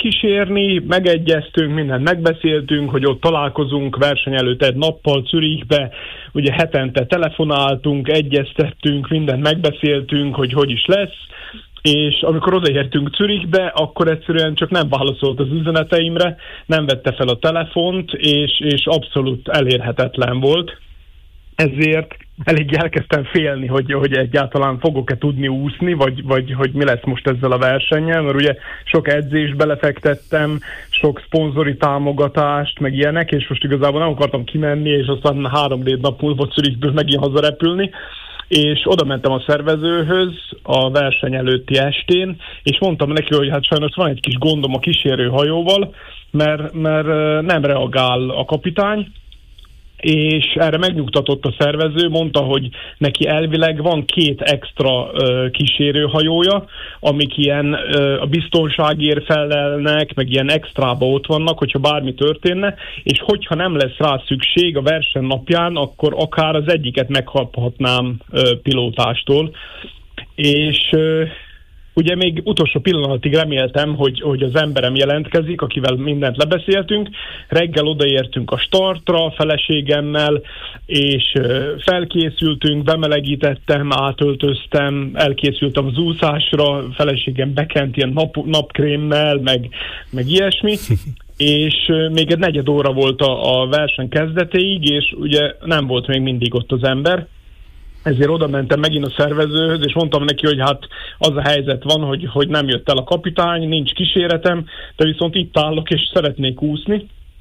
elkísérni, megegyeztünk, mindent megbeszéltünk, hogy ott találkozunk verseny előtt egy nappal Zürichbe, ugye hetente telefonáltunk, egyeztettünk, mindent megbeszéltünk, hogy is lesz, és amikor odaértünk Zürichbe, akkor egyszerűen csak nem válaszolt az üzeneteimre, nem vette fel a telefont, és abszolút elérhetetlen volt. Ezért elég elkezdtem félni, hogy egyáltalán fogok-e tudni úszni, vagy hogy mi lesz most ezzel a versennyel, mert ugye sok edzést belefektettem, sok szponzori támogatást, meg ilyenek, és most igazából nem akartam kimenni, és aztán 3-4 nap múlva Zürichből megint hazarepülni, és oda mentem a szervezőhöz a verseny előtti estén, és mondtam neki, hogy hát sajnos van egy kis gondom a kísérőhajóval, mert nem reagál a kapitány, és erre megnyugtatott a szervező, mondta, hogy neki elvileg van 2 extra kísérőhajója, amik ilyen a biztonságért felelnek, meg ilyen extrába ott vannak, hogyha bármi történne, és hogyha nem lesz rá szükség a verseny napján, akkor akár az egyiket megkaphatnám pilótástól. És ugye még utolsó pillanatig reméltem, hogy az emberem jelentkezik, akivel mindent lebeszéltünk. Reggel odaértünk a startra a feleségemmel, és felkészültünk, bemelegítettem, átöltöztem, elkészültem az úszásra, feleségem bekent ilyen napkrémmel, meg ilyesmi. És még egy 4 óra volt a verseny kezdetéig, és ugye nem volt még mindig ott az ember. Ezért oda mentem megint a szervezőhöz, és mondtam neki, hogy hát az a helyzet van, hogy nem jött el a kapitány, nincs kíséretem, de viszont itt állok, és szeretnék úszni.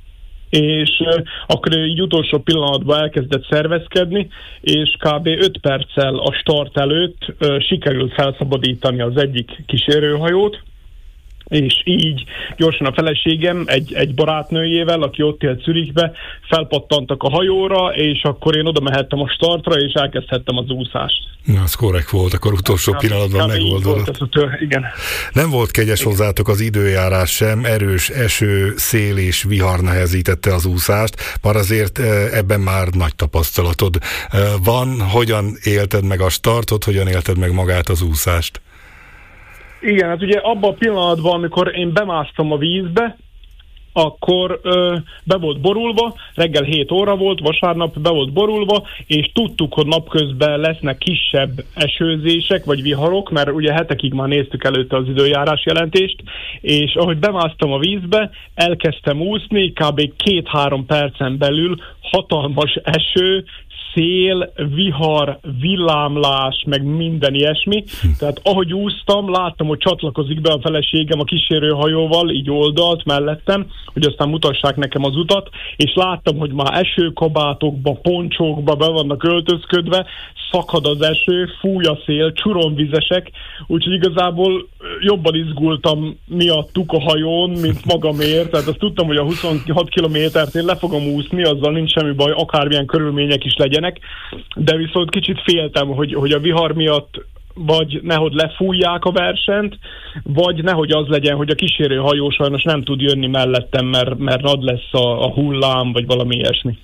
És akkor így utolsó pillanatban elkezdett szervezkedni, és kb. 5 perccel a start előtt sikerült felszabadítani az egyik kísérőhajót, és így gyorsan a feleségem egy barátnőjével, aki ott élt Zürichbe, felpattantak a hajóra, és akkor én oda mehettem a startra, és elkezdhettem az úszást. Na, az korrekt volt, akkor utolsó pillanatban megoldódott. Igen. Nem volt kegyes hozzátok az időjárás sem, erős eső, szél és vihar nehezítette az úszást, már azért ebben már nagy tapasztalatod van. Hogyan élted meg a startot, hogyan élted meg magát az úszást? Igen, hát ugye abban a pillanatban, amikor én bemásztam a vízbe, akkor be volt borulva, reggel 7 óra volt, vasárnap be volt borulva, és tudtuk, hogy napközben lesznek kisebb esőzések, vagy viharok, mert ugye hetekig már néztük előtte az időjárás jelentést, és ahogy bemásztam a vízbe, elkezdtem úszni, kb. 2-3 percen belül hatalmas eső, szél, vihar, villámlás, meg minden ilyesmi. Tehát ahogy úsztam, láttam, hogy csatlakozik be a feleségem a kísérőhajóval, így oldalt mellettem, hogy aztán mutassák nekem az utat, és láttam, hogy már esőkabátokba, poncsókba be vannak öltözködve, szakad az eső, fúj a szél, csuromvizesek, úgyhogy igazából jobban izgultam miattuk a hajón, mint magamért, tehát azt tudtam, hogy a 26 kilométert én le fogom úszni, azzal nincs semmi baj, akármilyen körülmények is legyenek, de viszont kicsit féltem, hogy a vihar miatt vagy nehogy lefújják a versenyt, vagy nehogy az legyen, hogy a kísérőhajó sajnos nem tud jönni mellettem, mert nagy lesz a hullám, vagy valami ilyesmi.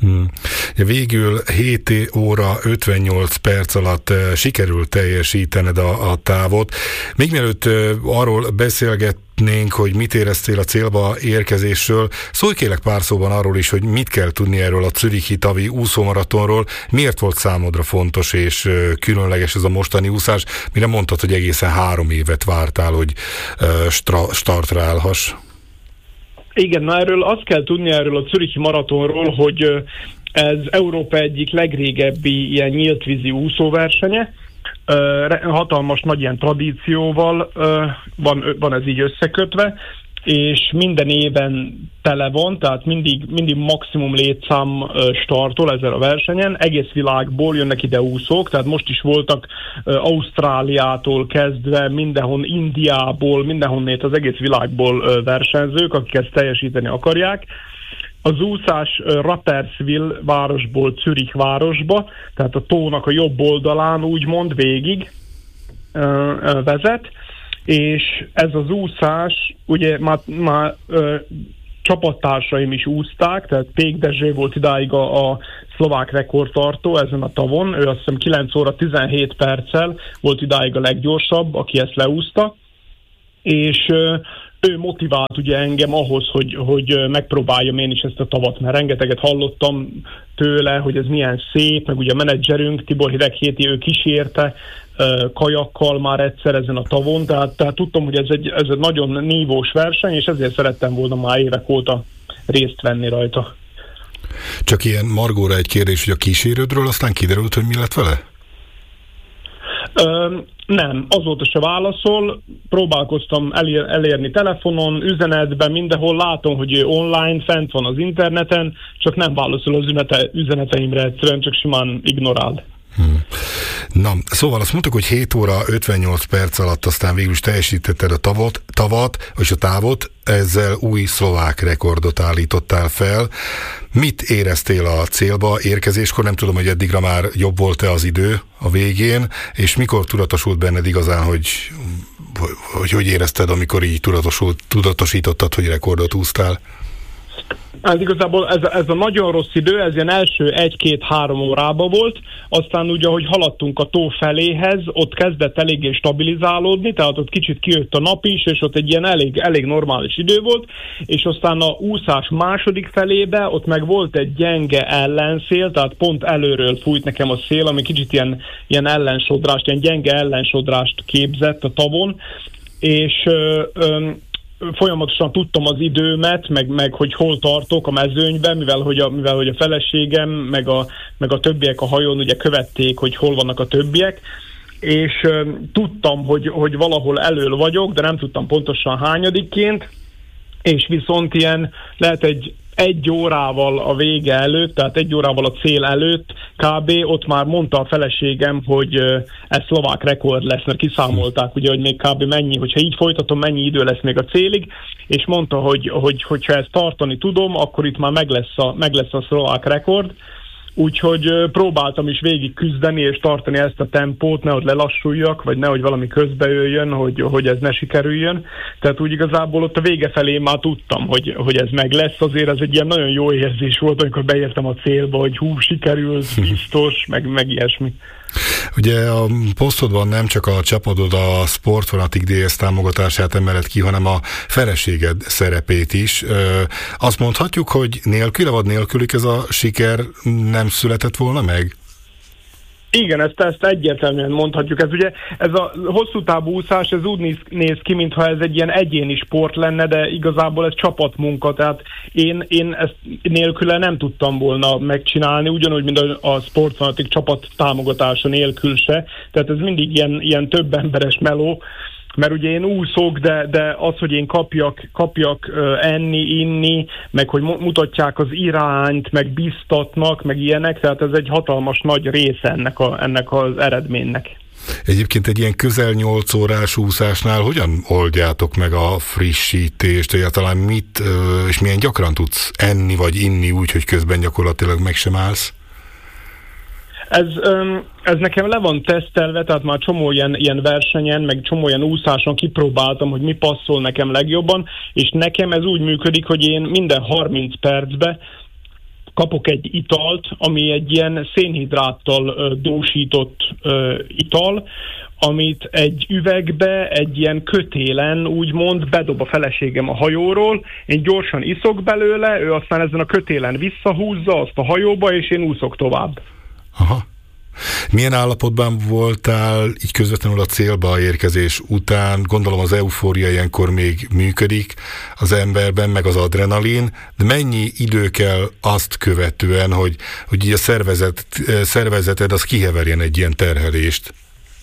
Végül 7 óra 58 perc alatt sikerült teljesítened a távot. Még mielőtt arról beszélgetnénk, hogy mit éreztél a célba érkezésről, szólj kérlek pár szóban arról is, hogy mit kell tudni erről a zürichi tavi úszómaratonról, miért volt számodra fontos és különleges ez a mostani úszás, mire mondtad, hogy egészen 3 évet vártál, hogy startra állhass. Igen, na erről azt kell tudni erről a zürichi maratonról, hogy ez Európa egyik legrégebbi ilyen nyíltvízi úszóversenye, hatalmas nagy ilyen tradícióval van ez így összekötve, és minden éven tele van, tehát mindig maximum létszám startol ezen a versenyen, egész világból jönnek ide úszók, tehát most is voltak Ausztráliától kezdve, mindenhon Indiából, mindenhonnét az egész világból versenyzők, akik ezt teljesíteni akarják. Az úszás Rapperswil városból Zürich városba, tehát a tónak a jobb oldalán úgymond végig vezet, és ez az úszás, ugye már csapattársaim is úszták, tehát Pék Dezső volt idáig a szlovák rekordtartó ezen a tavon, ő azt hiszem 9 óra 17 perccel volt idáig a leggyorsabb, aki ezt leúszta, és ő motivált ugye engem ahhoz, hogy megpróbáljam én is ezt a tavat, mert rengeteget hallottam tőle, hogy ez milyen szép, meg ugye a menedzserünk, Tibor Hideghéti, ő kísérte kajakkal már egyszer ezen a tavon, tehát tudtam, hogy ez egy nagyon nívós verseny, és ezért szerettem volna már évek óta részt venni rajta. Csak ilyen margóra egy kérdés, hogy a kísérődről aztán kiderült, hogy mi lett vele? Nem, azóta se válaszol, próbálkoztam elérni telefonon, üzenetben, mindenhol látom, hogy ő online, fent van az interneten, csak nem válaszol az üzeneteimre, egyszerűen csak simán ignorál. Na, szóval azt mondtuk, hogy 7 óra 58 perc alatt aztán végül is teljesítetted a tavat, és a távot, ezzel új szlovák rekordot állítottál fel. Mit éreztél a célba érkezéskor? Nem tudom, hogy eddigra már jobb volt-e az idő a végén, és mikor tudatosult benned igazán, hogy érezted, amikor így tudatosítottad, hogy rekordot úsztál? Hát igazából ez a nagyon rossz idő, ez ilyen első 1-2-3 órában volt, aztán ugye, ahogy haladtunk a tó feléhez, ott kezdett eléggé stabilizálódni, tehát ott kicsit kijött a nap is, és ott egy ilyen elég normális idő volt, és aztán a úszás második felébe, ott meg volt egy gyenge ellenszél, tehát pont előről fújt nekem a szél, ami kicsit ilyen ellensodrást, ilyen gyenge ellensodrást képzett a tavon, és folyamatosan tudtam az időmet, meg hogy hol tartok a mezőnyben, mivel hogy a feleségem, meg a többiek a hajón ugye követték, hogy hol vannak a többiek, és tudtam, hogy valahol elől vagyok, de nem tudtam pontosan hányadikként, és viszont ilyen lehet egy órával a vége előtt, tehát 1 órával a cél előtt kb. Ott már mondta a feleségem, hogy ez szlovák rekord lesz, mert kiszámolták, ugye, hogy még kb. Mennyi, hogyha így folytatom, mennyi idő lesz még a célig, és mondta, hogyha ezt tartani tudom, akkor itt már meg lesz a szlovák rekord. Úgyhogy próbáltam is végig küzdeni és tartani ezt a tempót, nehogy lelassuljak, vagy nehogy valami közbejöjjön, hogy ez ne sikerüljön. Tehát úgy igazából ott a vége felé már tudtam, hogy ez meg lesz. Azért ez egy ilyen nagyon jó érzés volt, amikor beértem a célba, hogy sikerült, biztos, meg ilyesmi. Ugye a posztodban nem csak a csapatod a Sportfanatic DS támogatását emeled ki, hanem a feleséged szerepét is. Azt mondhatjuk, hogy nélküle vagy nélkülük ez a siker nem született volna meg? Igen, ezt egyértelműen mondhatjuk. Ez a hosszú távú úszás, ez úgy néz ki, mintha ez egy ilyen egyéni sport lenne, de igazából ez csapatmunka, tehát én ezt nélküle nem tudtam volna megcsinálni, ugyanúgy, mint a Sportfanatic csapat támogatása nélkül se. Tehát ez mindig ilyen több emberes meló, mert ugye én úszok, de az, hogy én kapjak enni, inni, meg hogy mutatják az irányt, meg biztatnak, meg ilyenek, tehát ez egy hatalmas nagy része ennek az eredménynek. Egyébként egy ilyen közel 8 órás úszásnál hogyan oldjátok meg a frissítést, egyáltalán mit és milyen gyakran tudsz enni vagy inni úgy, hogy közben gyakorlatilag meg sem állsz? Ez nekem le van tesztelve, tehát már csomó ilyen versenyen, meg csomó ilyen úszáson kipróbáltam, hogy mi passzol nekem legjobban, és nekem ez úgy működik, hogy én minden 30 percbe kapok egy italt, ami egy ilyen szénhidráttal dósított ital, amit egy üvegbe, egy ilyen kötélen úgymond bedob a feleségem a hajóról, én gyorsan iszok belőle, ő aztán ezen a kötélen visszahúzza azt a hajóba, és én úszok tovább. Aha. Milyen állapotban voltál így közvetlenül a célba érkezés után? Gondolom az eufória ilyenkor még működik az emberben, meg az adrenalin, de mennyi idő kell azt követően, hogy így a szervezeted az kiheverjen egy ilyen terhelést?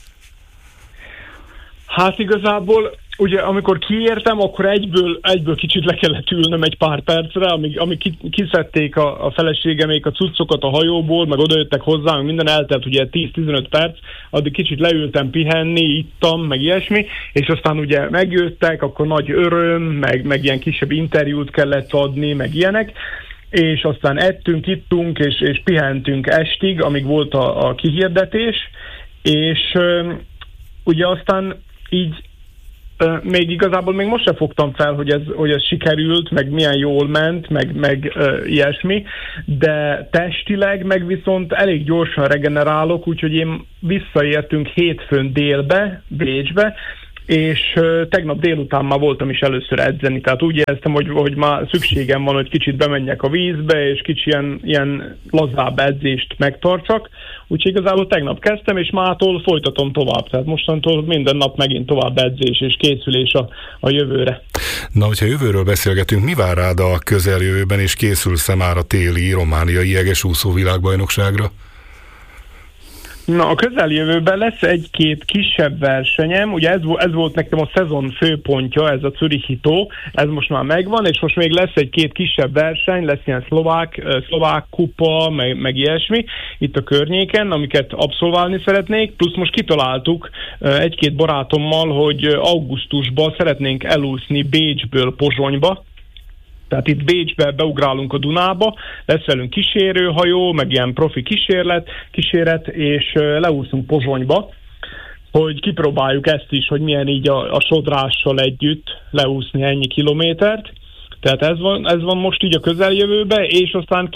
Hát igazából ugye amikor kiértem, akkor egyből kicsit le kellett ülnöm egy pár percre, amíg kiszedték a feleségemék a cuccokat a hajóból, meg odajöttek hozzá, meg minden eltelt ugye 10-15 perc, addig kicsit leültem pihenni, ittam, meg ilyesmi, és aztán ugye megjöttek, akkor nagy öröm, meg ilyen kisebb interjút kellett adni, meg ilyenek, és aztán ettünk, ittunk, és pihentünk estig, amíg volt a kihirdetés, és ugye aztán így még igazából még most sem fogtam fel, hogy ez sikerült, meg milyen jól ment, meg ilyesmi, de testileg meg viszont elég gyorsan regenerálok, úgyhogy én visszaértünk hétfőn délbe, Bécsbe, és tegnap délután már voltam is először edzeni, tehát úgy éreztem, hogy már szükségem van, hogy kicsit bemenjek a vízbe, és kicsi ilyen lazább edzést megtartsak, úgyhogy igazából tegnap kezdtem, és mától folytatom tovább, tehát mostantól minden nap megint tovább edzés és készülés a jövőre. Na, hogyha jövőről beszélgetünk, mi vár rád a közeljövőben, és készülsz-e már a téli romániai jegesúszó világbajnokságra? Na, a közeljövőben lesz egy-két kisebb versenyem, ugye ez volt nekem a szezon főpontja, ez a Zürichi tó, ez most már megvan, és most még lesz egy-két kisebb verseny, lesz ilyen szlovák kupa, meg ilyesmi itt a környéken, amiket abszolválni szeretnék, plusz most kitaláltuk egy-két barátommal, hogy augusztusban szeretnénk elúszni Bécsből Pozsonyba. Tehát itt Bécsbe beugrálunk a Dunába, lesz velünk kísérőhajó, meg ilyen profi kíséret, és leúszunk Pozsonyba, hogy kipróbáljuk ezt is, hogy milyen így a sodrással együtt leúszni ennyi kilométert. Tehát ez van most így a közeljövőben, és aztán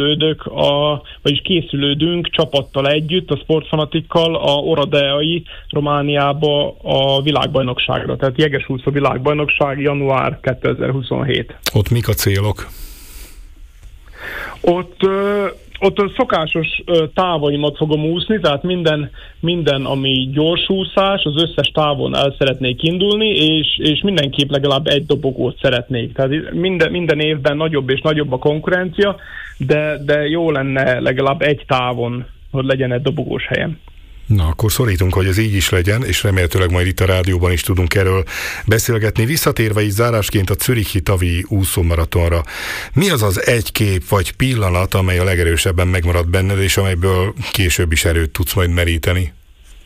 készülődünk csapattal együtt, a sportfanatikkal a Oradei Romániába a világbajnokságra. Tehát jegesúszó világbajnokság január 2027. Ott mik a célok? Ott a szokásos távaimat fogom úszni, tehát minden, ami gyorsúszás, az összes távon el szeretnék indulni, és mindenképp legalább egy dobogót szeretnék. Tehát minden évben nagyobb és nagyobb a konkurencia, de jó lenne legalább egy távon, hogy legyen egy dobogós helyem. Na, akkor szorítunk, hogy ez így is legyen, és remélhetőleg majd itt a rádióban is tudunk erről beszélgetni. Visszatérve így zárásként a Zürichi tavi úszómaratonra, mi az az egy kép vagy pillanat, amely a legerősebben megmarad benned, és amelyből később is erőt tudsz majd meríteni?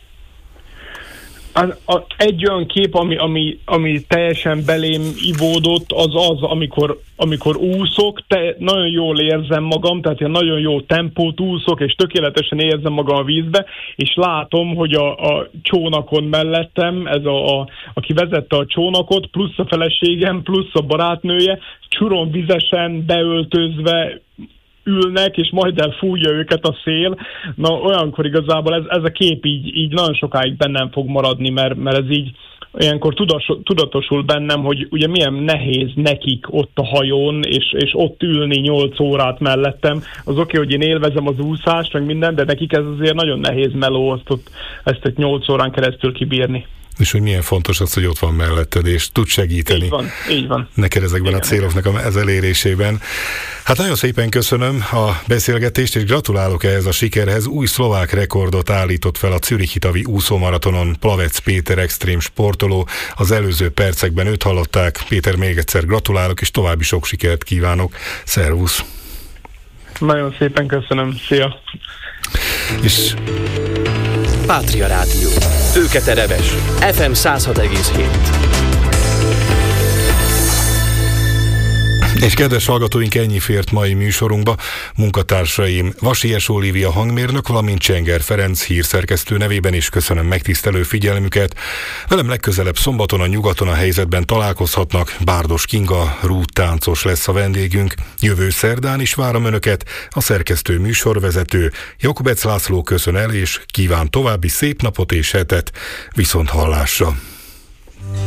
Egy olyan kép, ami teljesen belém ivódott, az, amikor úszok, nagyon jól érzem magam, tehát ilyen nagyon jó tempót úszok, és tökéletesen érzem magam a vízbe, és látom, hogy a csónakon mellettem, ez aki vezette a csónakot, plusz a feleségem, plusz a barátnője, csuron vizesen, beöltözve ülnek, és majd elfújja őket a szél. Na, olyankor igazából ez a kép így nagyon sokáig bennem fog maradni, mert ez így olyankor tudatosul bennem, hogy ugye milyen nehéz nekik ott a hajón, és ott ülni 8 órát mellettem. Az oké, hogy én élvezem az úszást, meg minden, de nekik ez azért nagyon nehéz meló ezt 8 órán keresztül kibírni. És hogy milyen fontos az, hogy ott van melletted, és tud segíteni. Így van. Neked ezekben a céloknak az elérésében. Hát nagyon szépen köszönöm a beszélgetést, és gratulálok ehhez a sikerhez. Új szlovák rekordot állított fel a Zürichi tavi úszómaratonon Plavec Péter extrém sportoló. Az előző percekben őt hallották. Péter, még egyszer gratulálok, és további sok sikert kívánok. Szervusz! Nagyon szépen köszönöm. Szia! És Pátria Rádió. Tőketereves. FM 106,7. És kedves hallgatóink, ennyi fért mai műsorunkba. Munkatársaim Vasies Olivia hangmérnök, valamint Csenger Ferenc hírszerkesztő nevében is köszönöm megtisztelő figyelmüket. Velem legközelebb szombaton a Nyugaton a helyzetben találkozhatnak. Bárdos Kinga, rúdtáncos lesz a vendégünk. Jövő szerdán is várom önöket. A szerkesztő műsorvezető Jakubec László köszön el, és kíván további szép napot és hetet. Viszont hallásra!